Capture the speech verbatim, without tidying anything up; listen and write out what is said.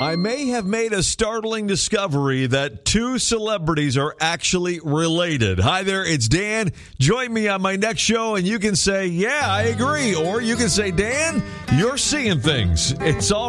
I may have made a startling discovery that two celebrities are actually related. Hi there, it's Dan. Join me on my next show, and you can say, yeah, I agree. Or you can say, Dan, you're seeing things. It's all